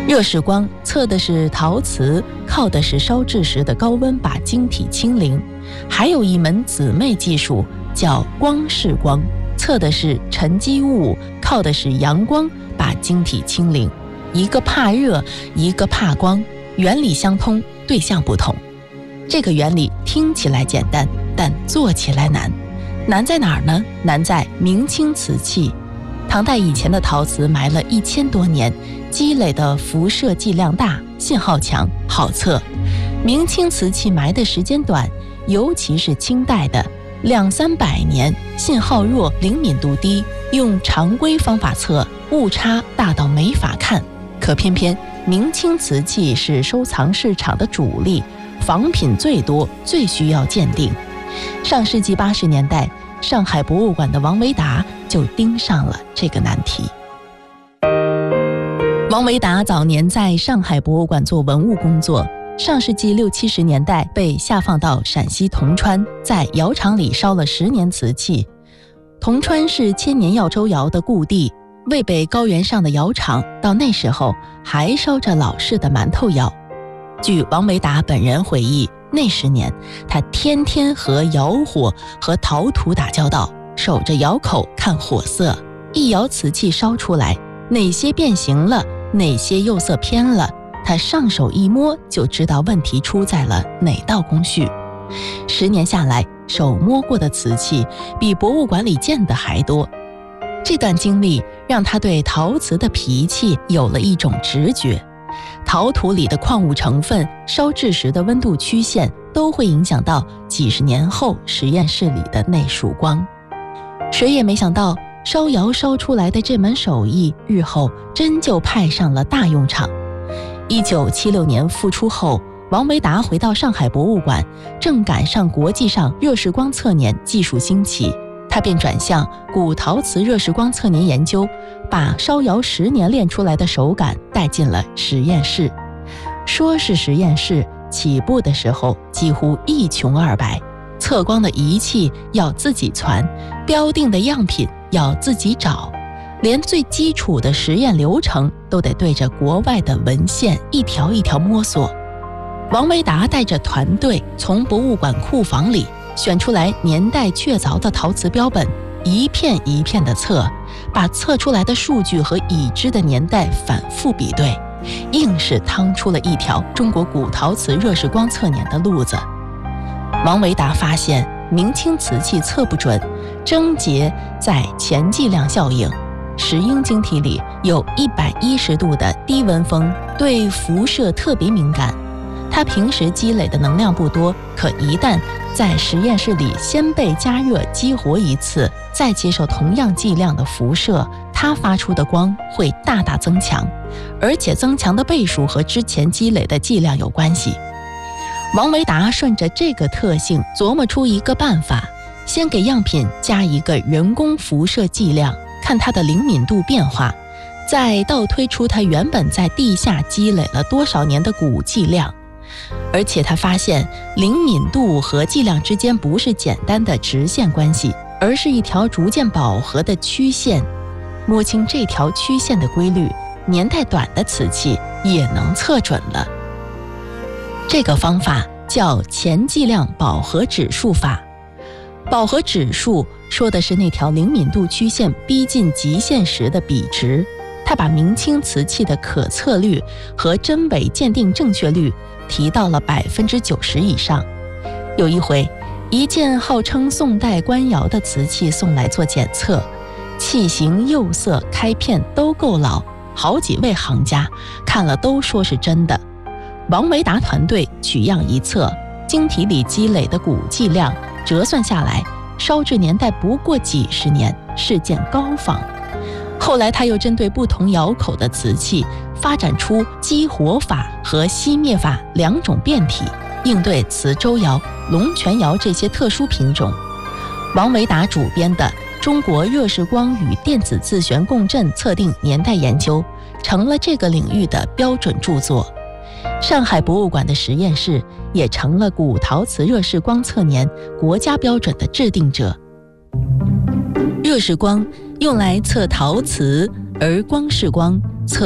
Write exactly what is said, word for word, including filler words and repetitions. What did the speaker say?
热释光测的是陶瓷，靠的是烧制时的高温把晶体清零。还有一门姊妹技术叫光释光，测的是沉积物，靠的是阳光把晶体清零。一个怕热，一个怕光，原理相通，对象不同。这个原理听起来简单，但做起来难。难在哪儿呢？难在明清瓷器。唐代以前的陶瓷埋了一千多年，积累的辐射剂量大，信号强，好测。明清瓷器埋的时间短，尤其是清代的两三百年，信号弱，灵敏度低，用常规方法测，误差大到没法看。可偏偏明清瓷器是收藏市场的主力，仿品最多，最需要鉴定。上世纪八十年代，上海博物馆的王维达就盯上了这个难题。王维达早年在上海博物馆做文物工作，上世纪六七十年代被下放到陕西铜川，在窑厂里烧了十年瓷器。铜川是千年耀州窑的故地，渭北高原上的窑厂到那时候还烧着老式的馒头窑。据王维达本人回忆，那十年他天天和窑火和陶土打交道，守着窑口看火色，一窑瓷器烧出来，哪些变形了，哪些釉色偏了，他上手一摸就知道问题出在了哪道工序。十年下来，手摸过的瓷器比博物馆里见的还多。这段经历让他对陶瓷的脾气有了一种直觉。陶土里的矿物成分，烧制时的温度曲线都会影响到几十年后实验室里的那束光。谁也没想到，烧窑烧出来的这门手艺日后真就派上了大用场。一九七六年复出后，王维达回到上海博物馆，正赶上国际上热释光测年技术兴起，他便转向古陶瓷热释光测年研究，把烧窑十年练出来的手感带进了实验室。说是实验室，起步的时候几乎一穷二白，测光的仪器要自己攒，标定的样品要自己找，连最基础的实验流程都得对着国外的文献一条一条摸索。王维达带着团队从博物馆库房里选出来年代确凿的陶瓷标本，一片一片地测，把测出来的数据和已知的年代反复比对，硬是趟出了一条中国古陶瓷热释光测年的路子。王维达发现明清瓷器测不准，症结在前计量效应。石英晶体里有一百一十度的低温风，对辐射特别敏感。它平时积累的能量不多，可一旦在实验室里先被加热激活一次，再接受同样剂量的辐射，它发出的光会大大增强，而且增强的倍数和之前积累的剂量有关系。王维达顺着这个特性琢磨出一个办法，先给样品加一个人工辐射剂量，看它的灵敏度变化，再倒推出它原本在地下积累了多少年的古剂量。而且他发现灵敏度和剂量之间不是简单的直线关系，而是一条逐渐饱和的曲线。摸清这条曲线的规律，年代短的瓷器也能测准了。这个方法叫前剂量饱和指数法。饱和指数说的是那条灵敏度曲线逼近极限时的比值。他把明清瓷器的可测率和真伪鉴定正确率提到了百分之九十以上。有一回，一件号称宋代官窑的瓷器送来做检测，器型、釉色、开片都够老，好几位行家看了都说是真的。王维达团队取样一测，晶体里积累的古剂量折算下来，烧制年代不过几十年，是件高仿。后来他又针对不同窑口的瓷器发展出激活法和熄灭法两种变体，应对磁州窑、龙泉窑这些特殊品种。王维达主编的《中国热释光与电子自旋共振测定年代研究》成了这个领域的标准著作。上海博物馆的实验室也成了古陶瓷热释光测年国家标准的制定者。热释光用来测陶瓷，而光释光